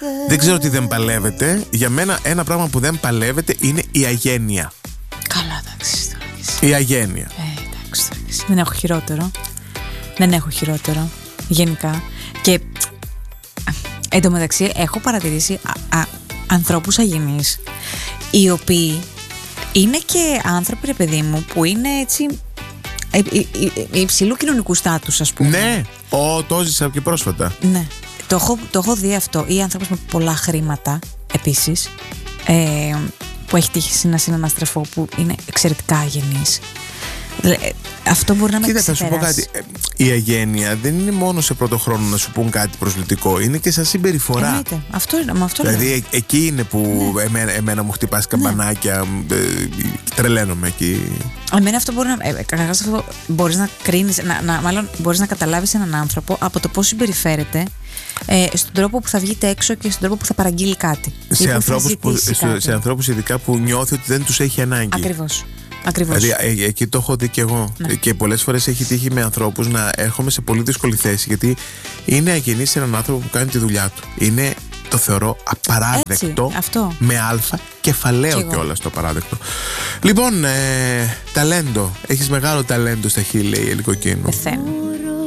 Δεν ξέρω τι δεν παλεύετε. Για μένα ένα πράγμα που δεν παλεύετε είναι η αγένεια. Καλά, εντάξει. Η αγένεια. Εντάξει. Δεν έχω χειρότερο. Δεν έχω χειρότερο. Γενικά. Και εν τω μεταξύ έχω παρατηρήσει ανθρώπους αγενείς, οι οποίοι είναι και άνθρωποι, ρε παιδί μου, που είναι έτσι υψηλού κοινωνικού στάτους, ας πούμε. Ναι, το έζησα και πρόσφατα. Ναι, το έχω δει αυτό. Ή άνθρωπος με πολλά χρήματα επίσης, που έχει τύχει να συναναστρεφώ, που είναι εξαιρετικά αγενείς. Αυτό μπορεί να με Κοίτα, θα σου πω κάτι. Η αγένεια δεν είναι μόνο σε πρώτο χρόνο να σου πούν κάτι προσβλητικό, είναι και σαν συμπεριφορά. Εννοείται. Αυτό δηλαδή λέω. εκεί είναι που εμένα μου χτυπάς καμπανάκια. Τρελαίνομαι εκεί. Εμένα αυτό μπορεί να. Μπορείς να κρίνεις, μάλλον μπορείς να καταλάβεις έναν άνθρωπο από το πώς συμπεριφέρεται, στον τρόπο που θα βγείτε έξω και στον τρόπο που θα παραγγείλει κάτι. Σε ανθρώπους ειδικά που νιώθει ότι δεν τους έχει ανάγκη. Ακριβώς. Δηλαδή εκεί το έχω δει και εγώ. Ναι. Και πολλές φορές έχει τύχει με ανθρώπους να έρχομαι σε πολύ δύσκολη θέση, γιατί είναι αγενής σε έναν άνθρωπο που κάνει τη δουλειά του. Είναι, το θεωρώ απαράδεκτο. Έτσι, με αλφα κεφαλαίο κιόλας το απαράδεκτο. Λοιπόν, ταλέντο. Έχεις μεγάλο ταλέντο στα χείλη, Ελικοκίνου. Πεθαίνω.